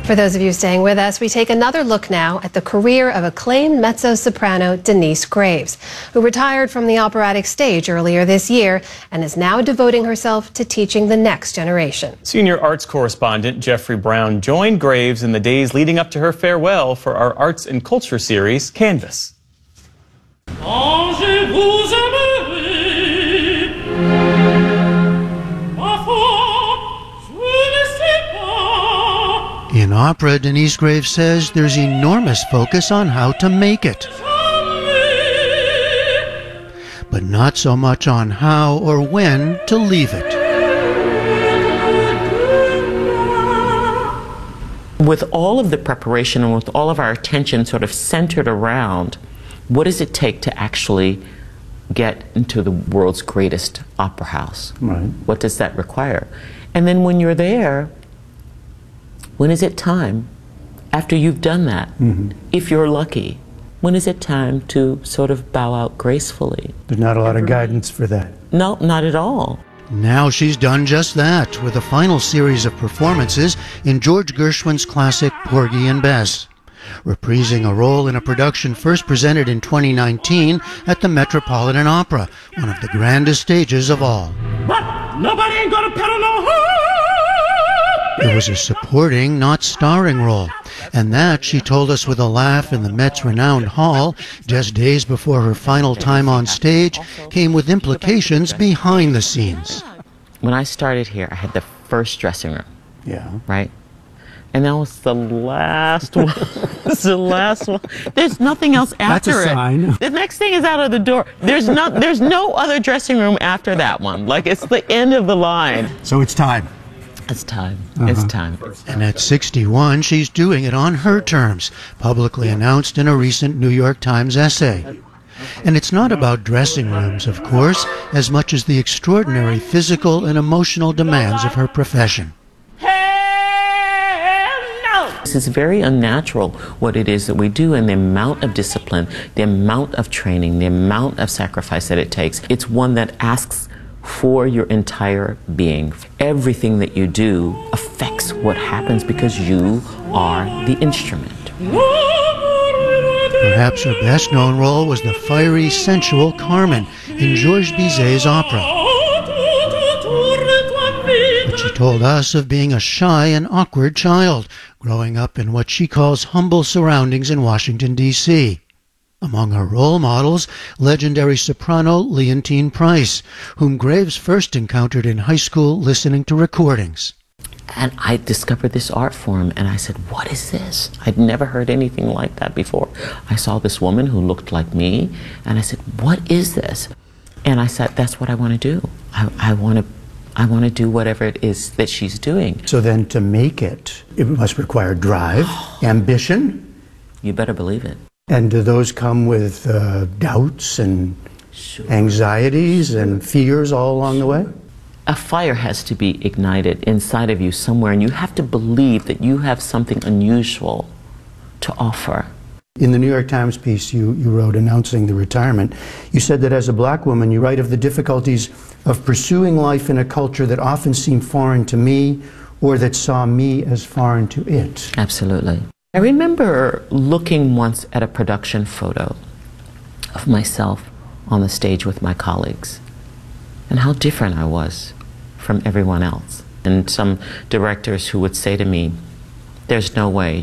For those of you staying with us, we take another look now at the career of acclaimed mezzo-soprano Denyce Graves, who retired from the operatic stage earlier this year and is now devoting herself to teaching the next generation. Senior arts correspondent Jeffrey Brown joined Graves in the days leading up to her farewell for our Arts and Culture series, Canvas. In opera, Denyce Graves says there's enormous focus on how to make it, but not so much on how or when to leave it. With all of the preparation and with all of our attention sort of centered around what does it take to actually get into the world's greatest opera house? Right. What does that require? And then when you're there, when is it time, after you've done that, if you're lucky, when is it time to sort of bow out gracefully? There's not a lot of guidance for that. No, not at all. Now she's done just that with a final series of performances in George Gershwin's classic Porgy and Bess, reprising a role in a production first presented in 2019 at the Metropolitan Opera, one of the grandest stages of all. But nobody ain't gonna pedal no home. It was a supporting, not starring role, and that, she told us with a laugh in the Met's renowned hall, just days before her final time on stage, came with implications behind the scenes. When I started here, I had the first dressing room. Yeah. Right? And that was the last one. It's the last one. There's nothing else after That's a sign. The next thing is out of the door. There's no other dressing room after that one. Like, it's the end of the line. So it's time. It's time. It's time. And at 61, she's doing it on her terms, publicly announced in a recent New York Times essay. And it's not about dressing rooms, of course, as much as the extraordinary physical and emotional demands of her profession. It's very unnatural what it is that we do, and the amount of discipline, the amount of training, the amount of sacrifice that it takes. It's one that asks for your entire being. Everything that you do affects what happens because you are the instrument. Perhaps her best known role was the fiery, sensual Carmen in Georges Bizet's opera. But she told us of being a shy and awkward child, growing up in what she calls humble surroundings in Washington, D.C. Among her role models, legendary soprano Leontyne Price, whom Graves first encountered in high school listening to recordings. And I discovered this art form, and I said, what is this? I'd never heard anything like that before. I saw this woman who looked like me, and I said, what is this? And I said, that's what I want to do. I want to do whatever it is that she's doing. So then to make it, it must require drive, ambition. You better believe it. And do those come with doubts and anxieties and fears all along the way? A fire has to be ignited inside of you somewhere, and you have to believe that you have something unusual to offer. In the New York Times piece you wrote announcing the retirement, you said that as a black woman, you write of the difficulties of pursuing life in a culture that often seemed foreign to me, or that saw me as foreign to it. Absolutely. I remember looking once at a production photo of myself on the stage with my colleagues and how different I was from everyone else. And some directors who would say to me, there's no way